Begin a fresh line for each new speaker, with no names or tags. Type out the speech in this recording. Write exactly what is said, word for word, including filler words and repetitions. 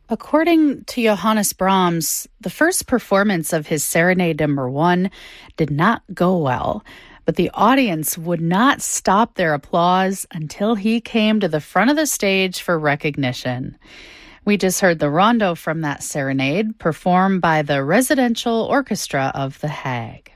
According to Johannes Brahms, the first performance of his Serenade Number One did not go well, but the audience would not stop their applause until he came to the front of the stage for recognition. We just heard the rondo from that serenade performed by the Residential Orchestra of The Hague.